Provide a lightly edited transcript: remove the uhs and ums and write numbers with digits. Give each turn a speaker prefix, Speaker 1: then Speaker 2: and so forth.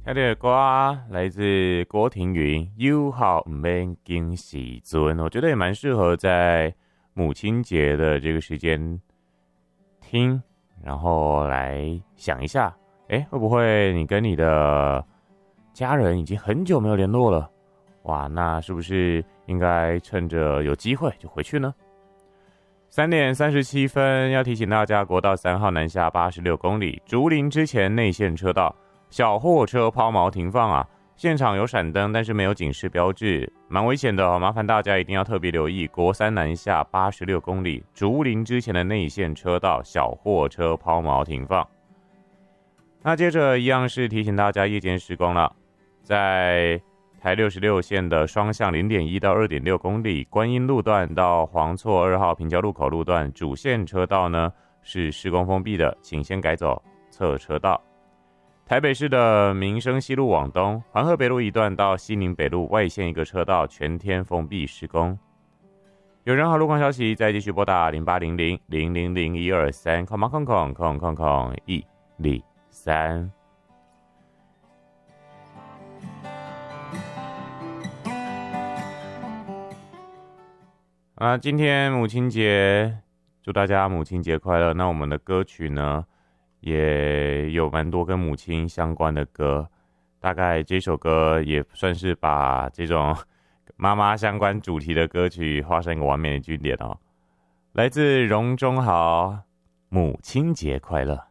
Speaker 1: 听到的歌来自郭庭云，有好唔免惊喜尊，我觉得也蛮适合在母亲节的这个时间听，然后来想一下，会不会你跟你的家人已经很久没有联络了？哇，那是不是应该趁着有机会就回去呢？3:37要提醒大家，国道3号南下86公里，竹林之前内线车道。小货车抛锚停放啊，现场有闪灯，但是没有警示标志，蛮危险的哦。麻烦大家一定要特别留意国3南下86公里竹林之前的内线车道，小货车抛锚停放。那接着一样是提醒大家夜间施工了，在台66线的双向0.1到2.6公里，观音路段到黄厝2号平交路口路段主线车道呢是施工封闭的，请先改走侧车道。台北市的民生西路往东，环河北路一段到西宁北路外线一个车道全天封闭施工。有任何路况消息，再继续拨打0800-000-123，空123。今天母亲节，祝大家母亲节快乐。那我们的歌曲呢？也有蛮多跟母亲相关的歌，大概这首歌也算是把这种妈妈相关主题的歌曲画上一个完美的句点哦。来自荣中豪，母亲节快乐。